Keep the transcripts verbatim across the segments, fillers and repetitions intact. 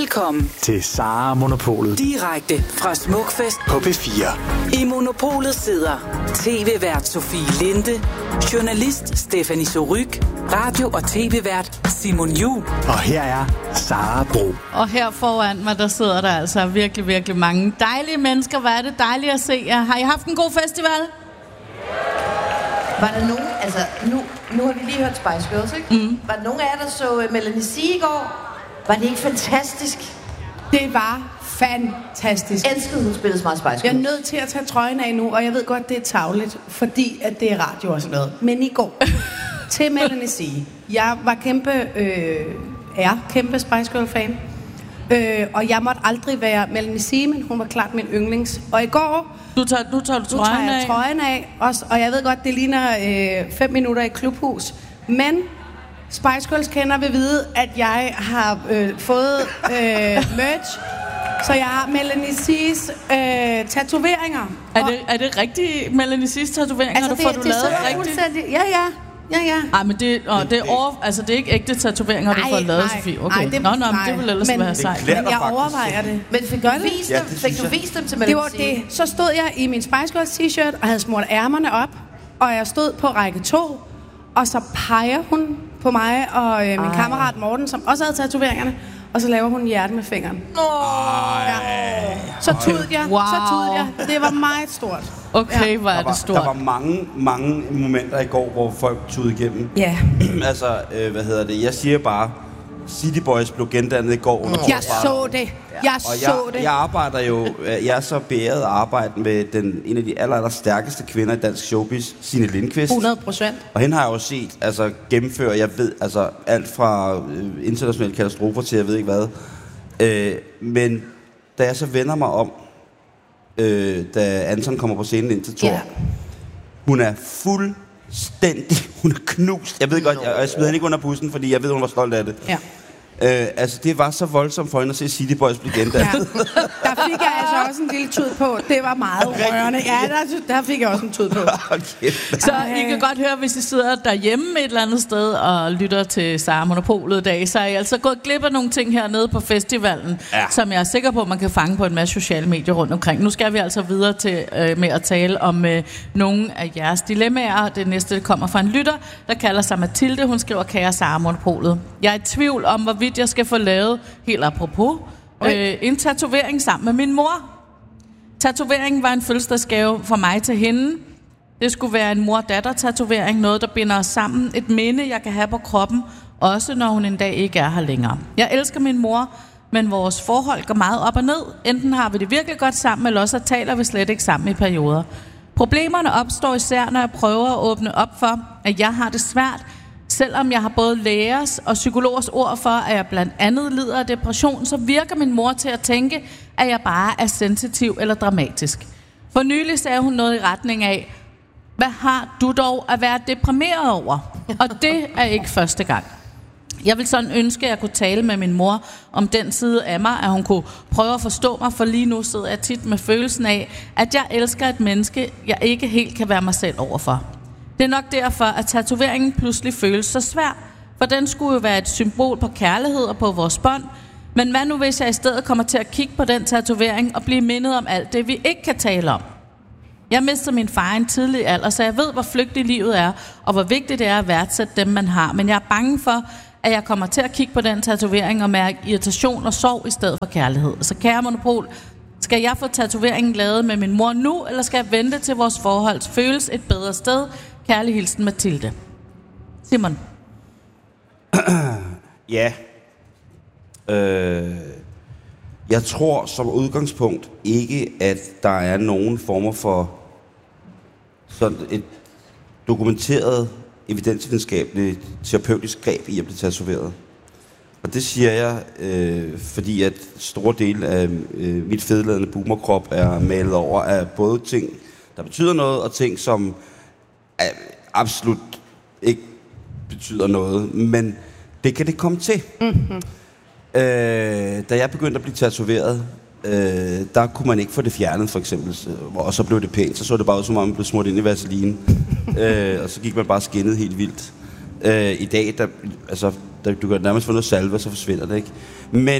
Velkommen til Sara Monopolet. Direkte fra Smukfest på P fire. I Monopolet sidder tv-vært Sofie Linde, journalist Stephanie Surrugue, radio- og tv-vært Simon Juhl. Og her er Sara Bro. Og her foran mig, der sidder der altså virkelig, virkelig mange dejlige mennesker. Hvad er det dejligt at se jer. Har I haft en god festival? Var der nogen, altså nu, nu har vi lige hørt Spice Girls, ikke? Mm. Var der nogen af jer, der så uh, Melanie C i går? Var det ikke fantastisk? Det var fantastisk. Jeg elskede, hun spillede så meget Spice Girls. Jeg er nødt til at tage trøjen af nu, og jeg ved godt, det er tarveligt, fordi at det er radio og sådan noget. Men i går, til Melanie C. Jeg var kæmpe, øh, er kæmpe Spice Girl-fan. Øh, og jeg måtte aldrig være Melanie C, men hun var klart min yndlings. Og i går... Du tager, nu tager du trøjen af. Nu tager jeg trøjen af, også, og jeg ved godt, det ligner øh, fem minutter i klubhus. Men Spice Girls kender vil vide, at jeg har øh, fået øh, merch. Så jeg har Melanie C's øh, tatoveringer. Er det, er det rigtige Melanie C's tatoveringer, altså, du det, får du det lavet rigtigt? Ja, ja. Ja, ja. Ej, men det, åh, det, er over, altså, det er ikke ægte tatoveringer, du får lavet, Sofie. Okay. Nej, det, nå, nå, men det vil ellers men, være sejt. Men jeg overvejer det. Men fik du vist dem, fik du vist dem til Melanie C? Det var det. Så stod jeg i min Spice Girls t-shirt og havde smurt ærmerne op, og jeg stod på række to, og så peger hun på mig og øh, min Ej. kammerat Morten, som også havde tatoveringerne, og så laver hun hjerte med fingeren. Ja. Så tudede jeg, wow. så tudede jeg. Det var meget stort. Okay, ja. hvor er der var, det stort. Der var mange, mange momenter i går, hvor folk tudede igennem. Ja. altså, øh, hvad hedder det? Jeg siger bare, City Boys blev gendannet i går. Under jeg så det. Jeg og så jeg, det. Jeg arbejder jo, jeg er så beæret at arbejde med den, en af de aller, aller stærkeste kvinder i dansk showbiz, Signe Lindqvist. hundrede procent. Og hende har jeg jo set altså, gennemføre, jeg ved, altså alt fra øh, internationale katastrofer til jeg ved ikke hvad. Øh, men da jeg så vender mig om, øh, da Anton kommer på scenen ind til Thor, yeah. hun er fuldstændig, hun er knust. Jeg ved godt, jeg, jeg smider hende ikke under bussen, fordi jeg ved, hun var stolt af det. Ja. Øh, altså, det var så voldsomt for hende at se City Boys blive gendannet. Ja. Der fik jeg altså også en lille tud på. Det var meget rørende. Ja, der, der fik jeg også en tud på. Okay. Så I kan godt høre, hvis I sidder derhjemme et eller andet sted og lytter til Sara Monopolet i dag, så er I altså gået glip af nogle ting hernede på festivalen, ja. som jeg er sikker på, man kan fange på en masse sociale medier rundt omkring. Nu skal vi altså videre til øh, med at tale om øh, nogle af jeres dilemmaer. Det næste kommer fra en lytter, der kalder sig Mathilde. Hun skriver, kære Sara Monopolet. Jeg er i tvivl om, hvorvidt jeg skal få lavet, helt apropos, øh, en tatovering sammen med min mor. Tatoveringen var en fødselsdagsgave fra mig til hende. Det skulle være en mor-datter-tatovering, noget der binder os sammen. Et minde, jeg kan have på kroppen, også når hun en dag ikke er her længere. Jeg elsker min mor, men vores forhold går meget op og ned. Enten har vi det virkelig godt sammen, eller også taler vi slet ikke sammen i perioder. Problemerne opstår især, når jeg prøver at åbne op for, at jeg har det svært, selvom jeg har både lægers og psykologers ord for, at jeg blandt andet lider af depression, så virker min mor til at tænke, at jeg bare er sensitiv eller dramatisk. For nylig sagde hun noget i retning af, hvad har du dog at være deprimeret over? Og det er ikke første gang. Jeg vil sådan ønske, at jeg kunne tale med min mor om den side af mig, at hun kunne prøve at forstå mig, for lige nu sidder jeg tit med følelsen af, at jeg elsker et menneske, jeg ikke helt kan være mig selv overfor. Det er nok derfor, at tatoveringen pludselig føles så svær, for den skulle jo være et symbol på kærlighed og på vores bånd. Men hvad nu, hvis jeg i stedet kommer til at kigge på den tatovering og blive mindet om alt det, vi ikke kan tale om? Jeg mistede min far i en tidlig alder, så jeg ved, hvor flygtigt livet er, og hvor vigtigt det er at værdsætte dem, man har. Men jeg er bange for, at jeg kommer til at kigge på den tatovering og mærke irritation og sorg i stedet for kærlighed. Så kære Monopol, skal jeg få tatoveringen lavet med min mor nu, eller skal jeg vente til vores forhold føles et bedre sted? Kærlig hilsen, Mathilde. Simon. Ja. Øh, jeg tror som udgangspunkt ikke, at der er nogen former for sådan et dokumenteret, evidensvidenskabeligt, terapeutisk greb i at blive tatoveret. Og det siger jeg, øh, fordi at store dele af øh, mit fedladende boomerkrop er malet over af både ting, der betyder noget, og ting, som absolut ikke betyder noget, men det kan det komme til. Mm-hmm. Øh, da jeg begyndte at blive tatoveret, øh, der kunne man ikke få det fjernet, for eksempel, og så blev det pænt, så så det bare ud, som om man blev smurt ind i vaseline, øh, og så gik man bare skinnet helt vildt. Øh, I dag, der, altså, der, du kan nærmest få noget salve, så forsvinder det ikke. Men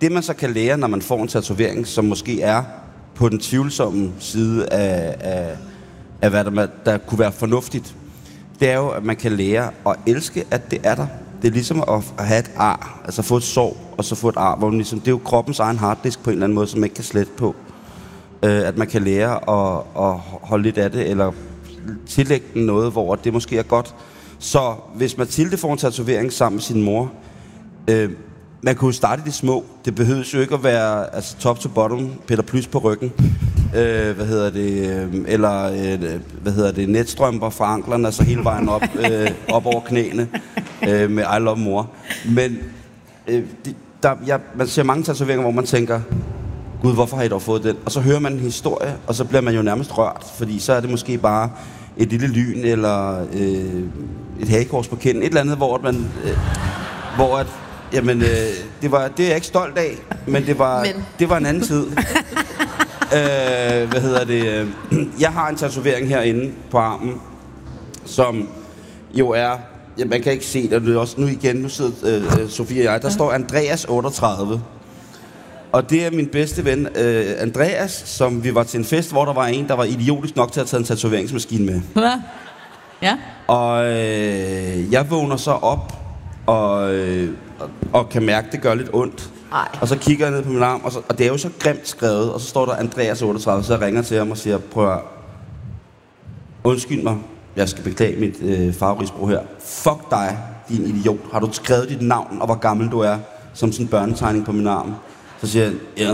det man så kan lære, når man får en tatovering, som måske er på den tvivlsomme side af, af, af hvad der, der kunne være fornuftigt, det er jo, at man kan lære at elske, at det er der. Det er ligesom at have et ar, altså få et sår, og så få et ar, hvor man ligesom, det er jo kroppens egen harddisk på en eller anden måde, som man ikke kan slette på. Øh, at man kan lære at, at holde lidt af det, eller tillægge den noget, hvor det måske er godt. Så hvis Mathilde får en tatovering sammen med sin mor, øh, man kunne jo starte i det små. Det behøves jo ikke at være altså, top to bottom, Peter Plys på ryggen, øh, hvad hedder det, øh, eller øh, hvad hedder det, netstrømper fra anklerne, altså hele vejen op, øh, op over knæene øh, med I love mor. Men øh, det, der, ja, man ser mange tatoveringer, hvor man tænker, Gud, hvorfor har I dog fået den? Og så hører man en historie, og så bliver man jo nærmest rørt, fordi så er det måske bare et lille lyn, eller øh, et hagekors på kinden, et eller andet, hvor man, øh, hvor at, jamen, øh, det var, det er jeg ikke stolt af, men det var, men. Det var en anden tid. øh, hvad hedder det? Jeg har en tatovering herinde på armen, som jo er, ja, man kan ikke se det, det er også nu igen, nu sidder øh, Sofie og jeg, der står Andreas otteogtredive. Og det er min bedste ven, øh, Andreas, som vi var til en fest, hvor der var en, der var idiotisk nok til at tage en tatoveringsmaskine med. Hvad? Ja. Og øh, jeg vågner så op, og, øh, og, og kan mærke, at det gør lidt ondt. Ej. Og så kigger jeg ned på min arm, og, så, og det er jo så grimt skrevet, og så står der Andreas otteogtredive, så jeg ringer til ham og siger, prøv at undskyld mig, jeg skal beklage mit øh, farverisbrug her. Fuck dig, din idiot. Har du skrevet dit navn, og hvor gammel du er, som sådan en børnetegning på min arm? Så siger han, ja.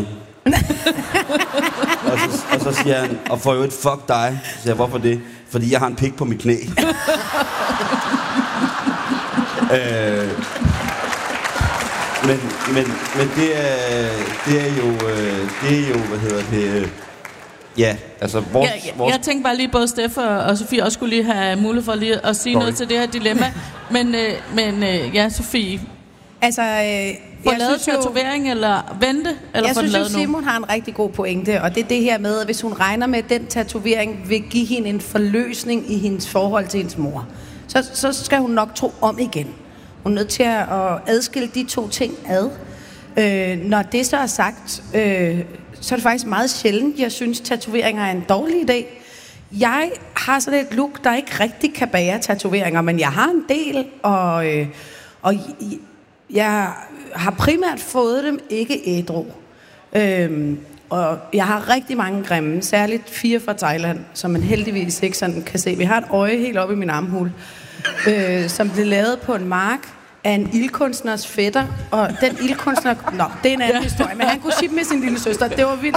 og, så, og så siger han, og for jo et fuck dig. Så siger jeg, hvorfor det? Fordi jeg har en pik på mit knæ. øh, men, men, men det er, det er jo, det er jo, hvad hedder det, ja, altså vores... Jeg, jeg, vores... jeg tænkte bare lige, både Steff og Sofie også skulle lige have mulighed for lige at sige Sorry. noget til det her dilemma. Men, øh, men øh, ja, Sofie... Altså, øh, få lavet tatovering, eller vente, eller få den lavet nu? Jeg synes jo, Simon har en rigtig god pointe, og det er det her med, at hvis hun regner med, at den tatovering vil give hende en forløsning i hendes forhold til hendes mor, så, så skal hun nok tro om igen. Hun er nødt til at adskille de to ting ad. Øh, når det så er sagt, øh, så er det faktisk meget sjældent, jeg synes, tatoveringer er en dårlig idé. Jeg har sådan et look, der ikke rigtig kan bære tatoveringer, men jeg har en del, og... Øh, og jeg har primært fået dem ikke ædru. Øhm, og jeg har rigtig mange grimme, særligt fire fra Thailand, som man heldigvis ikke sådan kan se. Vi har et øje helt oppe i min armhul, øh, som blev lavet på en mark af en ildkunstners fætter. Og den ildkunstner... Nå, det er en anden ja. historie, men han kunne sige med sin lille søster. Det var vildt.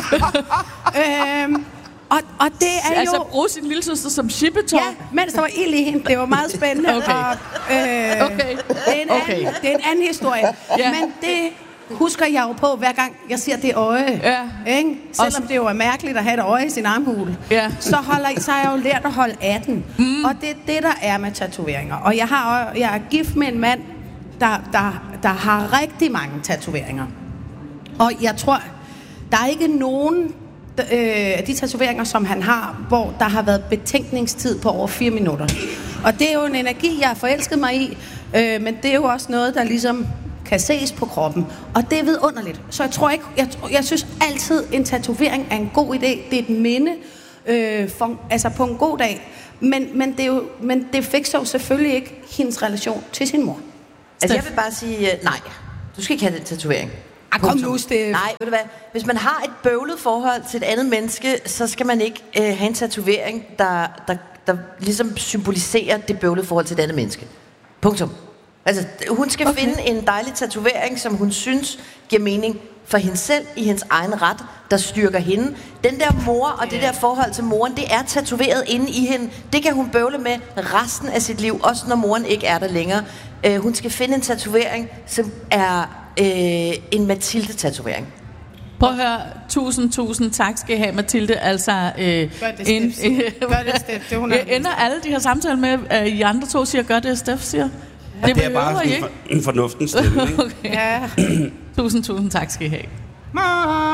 øhm, Og, og det er altså, jo... Altså bruge sin lillesøster som shippetår? Ja, mens der var ild i hende. Det var meget spændende. Okay. Og, øh, okay. Det, er en okay. anden, det er en anden historie. Ja. Men det husker jeg jo på, hver gang jeg ser det øje. Ja. Ikke? Selvom Også... det jo er mærkeligt at have et øje i sin armhule. Ja. Så, holder, så har jeg jo lært at holde af den. Mm. Og det er det, der er med tatoveringer. Og jeg, har, jeg er gift med en mand, der, der, der har rigtig mange tatoveringer. Og jeg tror, der er ikke nogen... af de tatoveringer, som han har, hvor der har været betænkningstid på over fire minutter. Og det er jo en energi, jeg har forelsket mig i, øh, men det er jo også noget, der ligesom kan ses på kroppen. Og det er vidunderligt. Så jeg tror ikke, jeg, jeg synes altid, en tatovering er en god idé. Det er et minde øh, for, altså på en god dag. Men, men, det, er jo, men det fikser jo selvfølgelig ikke hendes relation til sin mor. Altså jeg vil bare sige, uh, nej, du skal ikke have den tatovering. Ah, kom nu, Steff. Nej, ved du hvad? Hvis man har et bøvlet forhold til et andet menneske, så skal man ikke øh, have en tatovering, der, der, der ligesom symboliserer det bøvlede forhold til et andet menneske. Punktum. Altså, hun skal okay. finde en dejlig tatovering, som hun synes giver mening for hende selv i hendes egen ret, der styrker hende. Den der mor og yeah. det der forhold til moren, det er tatoveret inde i hende. Det kan hun bøvle med resten af sit liv, også når moren ikke er der længere. Uh, hun skal finde en tatovering, som er uh, en Mathilde-tatovering. Prøv at høre, tusind, tusind tak skal I have, Mathilde. Altså, øh, gør det, Steff. Øh, gør det, Steff. Det, hun jeg ender alle de her samtaler med, at I andre to siger, gør det, Steff siger. Ja, det, det er bare sådan en, for, en fornuftens stemme, ikke? Okay. Ja. Tusind, tusind tak skal I have.